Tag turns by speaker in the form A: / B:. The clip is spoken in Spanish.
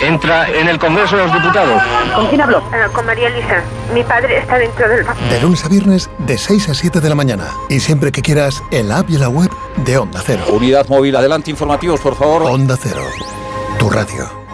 A: Entra en el Congreso de los Diputados.
B: ¿Con quién habló?
C: Con María Elisa. Mi padre está dentro del...
D: De lunes a viernes, de 6 a 7 de la mañana. Y siempre que quieras, en la app y la web de Onda Cero.
E: Unidad móvil, adelante, informativos, por favor.
D: Onda Cero, tu radio.